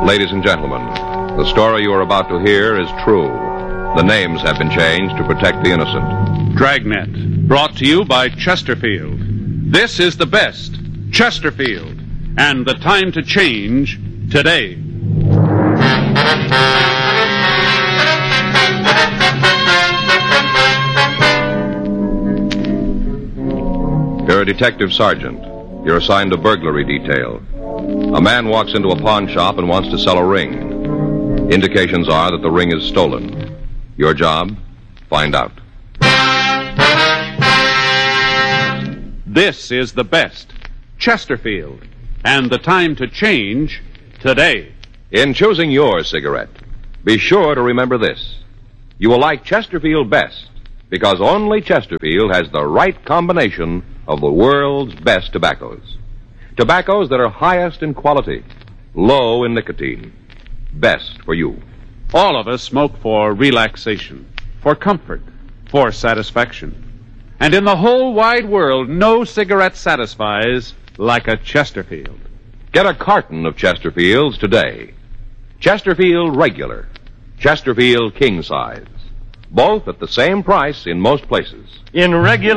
Ladies and gentlemen, the story you are about to hear is true. The names have been changed to protect the innocent. Dragnet, brought to you by Chesterfield. This is the best, Chesterfield, and the time to change today. You're a detective sergeant. You're assigned to burglary detail. A man walks into a pawn shop and wants to sell a ring. Indications are that the ring is stolen. Your job? Find out. This is the best, Chesterfield, and the time to change today. In choosing your cigarette, be sure to remember this. You will like Chesterfield best because only Chesterfield has the right combination of the world's best tobaccos. Tobaccos that are highest in quality, low in nicotine. Best for you. All of us smoke for relaxation, for comfort, for satisfaction. And in the whole wide world, no cigarette satisfies like a Chesterfield. Get a carton of Chesterfields today. Chesterfield Regular, Chesterfield King Size. Both at the same price in most places. In regular